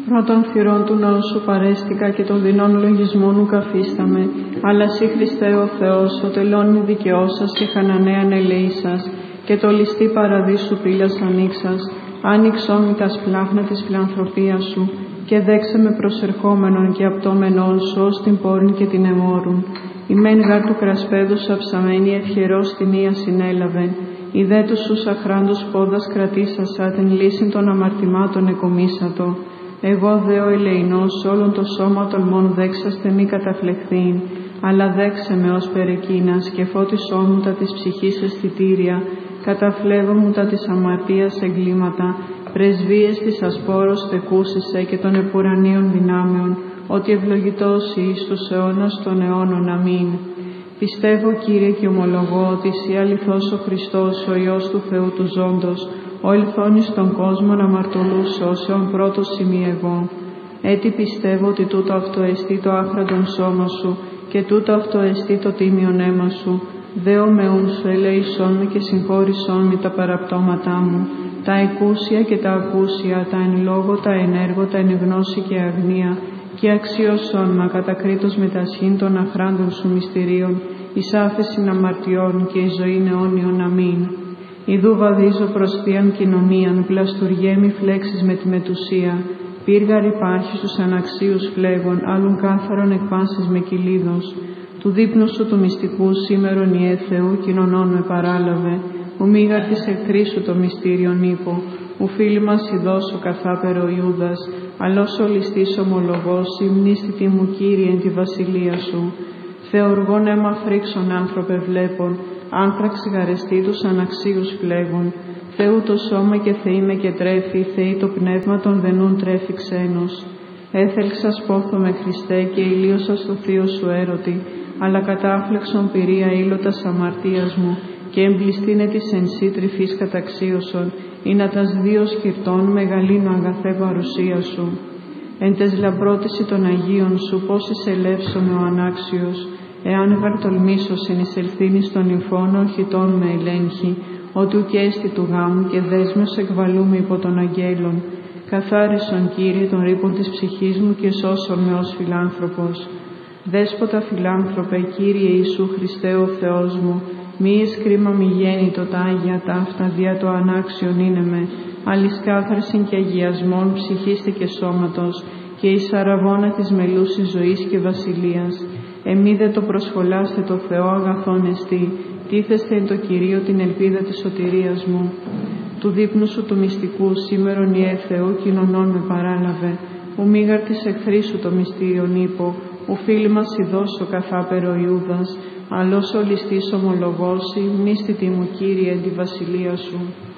Πρώτων θυρών του ναού σου παρέστηκα και των δεινών λογισμών ου καφίσταμε, αλλά σύ Χριστέ ο Θεός, ο τελώνη δικαιώσας και χανανέαν ελεήσας, και το ληστή παραδείσου πύλας ανοίξας, άνοιξόν μη τα σπλάχνα της φιλανθρωπίας σου, και δέξε με προσερχόμενον και απτόμενον σου ως την πόρνη και την εμόρουν. Η μεν γάρ του κρασπέδους αψαμένη ευχερός την ία συνέλαβεν, η δε τους σους αχράντους πόδας κρατήσασα την λύσιν των αμαρτημάτων εκομίσατο. Εγώ δε ο ελεηνός όλον το σώμα τολμών δέξαστε μη καταφλεχθήν, αλλά δέξε με ως περεκείνας και φώτισόν μου τα της ψυχής αισθητήρια, καταφλέγω μου τα της αμαρτίας εγκλήματα, πρεσβείες της ασπόρος θεκούσισε και των επουρανίων δυνάμεων, ότι ευλογητός εις τους αιώνας των αιώνων. Αμήν. Πιστεύω, Κύριε, και ομολογώ ότι εσύ αληθώς ο Χριστός, ο Υιός του Θεού του Ζώντος, ο ελθόνης των κόσμων αμαρτωλούς σώσεων πρώτος ημί εγώ. Έτσι πιστεύω ότι τούτο αυτό εστί το άχραντον σώμα σου και τούτο αυτό εστί το τίμιον αίμα σου. Δέο με ούν σου ελέησόν με και συγχώρησόν με τα παραπτώματά μου, τα εκούσια και τα ακούσια, τα εν λόγω, τα εν έργο, τα εν γνώση και αγνία, και αξίωσόν μα κατακρίτως με τα σχήν των αχράντων σου μυστηρίων, εις άφεσιν αμαρτιών και εις ζωήν αιώνιον. Αμήν. Ιδού βαδίζω προς θείαν κοινωνίαν, πλαστουργέ μη φλέξεις με τη μετουσία, πύργαρ υπάρχει στους αναξίους φλέγων, άλλουν κάθαρον εκπάσεις με κυλίδος. Του δείπνου σου του μυστικού σήμερον Ιε Θεού κοινωνών με παράλαβε, ου μήγαρ της εχθρής σου το μυστήριον ύπο, ου φίλοι μας ειδώσου καθάπερο Ιούδας, αλλός ο ληστής ομολογός, υμνίστητη μου Κύριε εν τη βασιλεία σου. Θεοργών αίμα φρίξον άνθρωπε βλέπων, άνθραξ γαρεστή τους αναξίους φλέγων. Θεού το σώμα και Θεή με και τρέφει, Θεή το πνεύμα των δενούν τρέφει ξένος. Έθελξας πόθο με Χριστέ και ηλίωσα στο θείο σου έρωτη, αλλά κατάφλεξον πυρία ήλωτας αμαρτίας μου, και εμπληστήνε της εν σύ τρυφής καταξίωσον, ή να τας δύο σκυρτών μεγαλύνω αγαθέ παρουσία σου. Εν τες λαμπρότηση των Αγίων σου πώς εισελεύσομαι ο ανάξιος, εάν γαρτολμήσος εν εισελθύνης των νυμφών ορχητών με ελέγχει, ότου και έστι του γάμου και δέσμιος εκβαλούμε υπό των αγγέλων. Καθάρισον, Κύριε, των ρήπων της ψυχής μου και σώσον με ως φιλάνθρωπος. Δέσποτα φιλάνθρωπε, Κύριε Ιησού Χριστέ ο Θεός μου, μη εσκρίμα μη γέννητο τα Άγια ταύτα, δια το ανάξιον είναι με, αλης κάθαρσιν και αγιασμών ψυχίστη και σώματος, και εις αραβώνα της μελούσης ζωής και βασιλείας. Εμεί δε το προσχολάστε το Θεό αγαθόν εστί, τίθεστε εν το Κυρίο την ελπίδα της σωτηρίας μου. Του δείπνου σου του μυστικού σήμερον Ιε Θεού κοινωνών με παράλαβε, ου μήγαρ της εχθρής σου το μυστήριον ύπο, ου φίλοι μας ειδώσω καθάπερο Ιούδας, αλλός ο ληστής ομολογώσει, μνήστητη μου Κύριε εν τη βασιλεία σου.